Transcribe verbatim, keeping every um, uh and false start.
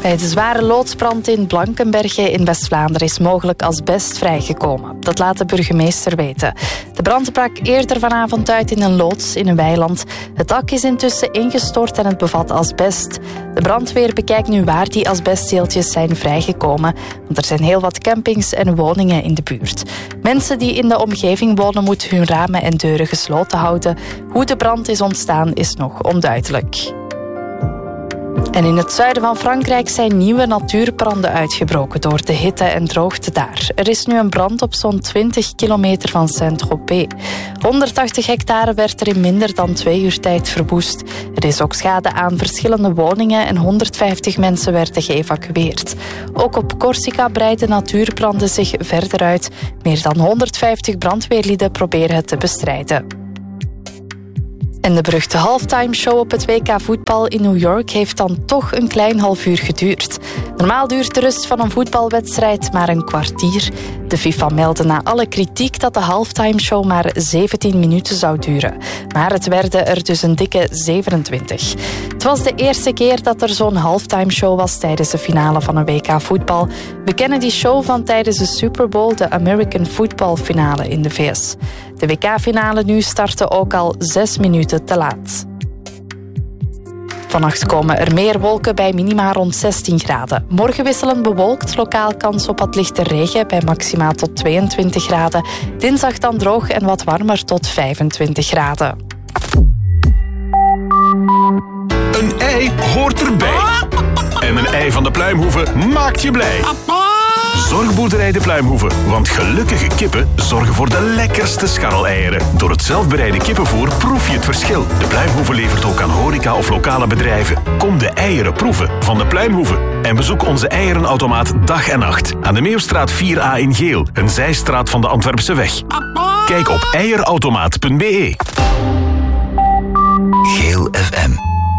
Bij de zware loodsbrand in Blankenberge in West-Vlaanderen is mogelijk asbest vrijgekomen. Dat laat de burgemeester weten. De brand brak eerder vanavond uit in een loods in een weiland. Het dak is intussen ingestort en het bevat asbest. De brandweer bekijkt nu waar die asbestdeeltjes zijn vrijgekomen. Want er zijn heel wat campings en woningen in de buurt. Mensen die in de omgeving wonen moeten hun ramen en deuren gesloten houden. Hoe de brand is ontstaan is nog onduidelijk. En in het zuiden van Frankrijk zijn nieuwe natuurbranden uitgebroken door de hitte en droogte daar. Er is nu een brand op zo'n twintig kilometer van Saint-Tropez. honderdtachtig hectare werd er in minder dan twee uur tijd verwoest. Er is ook schade aan verschillende woningen en honderdvijftig mensen werden geëvacueerd. Ook op Corsica breiden natuurbranden zich verder uit. Meer dan honderdvijftig brandweerlieden proberen het te bestrijden. En de beruchte halftime show op het W K voetbal in New York heeft dan toch een klein half uur geduurd. Normaal duurt de rust van een voetbalwedstrijd maar een kwartier. De FIFA meldde na alle kritiek dat de halftime show maar zeventien minuten zou duren. Maar het werden er dus een dikke zevenentwintig. Het was de eerste keer dat er zo'n halftime show was tijdens de finale van een W K voetbal. We kennen die show van tijdens de Super Bowl, de American Football finale in de V S. De W K-finale nu startte ook al zes minuten te laat. Vannacht komen er meer wolken bij minima rond zestien graden. Morgen wisselend bewolkt, lokaal kans op wat lichte regen bij maxima tot tweeëntwintig graden. Dinsdag dan droog en wat warmer tot vijfentwintig graden. Een ei hoort erbij. En een ei van de Pluimhoeve maakt je blij. Zorgboerderij de Pluimhoeve, want gelukkige kippen zorgen voor de lekkerste scharreleieren. Door het zelfbereide kippenvoer proef je het verschil. De Pluimhoeve levert ook aan horeca of lokale bedrijven. Kom de eieren proeven van de Pluimhoeve. En bezoek onze eierenautomaat dag en nacht. Aan de Meeuwstraat vier A in Geel, een zijstraat van de Antwerpse weg. Kijk op eierautomaat punt be. Geel F M.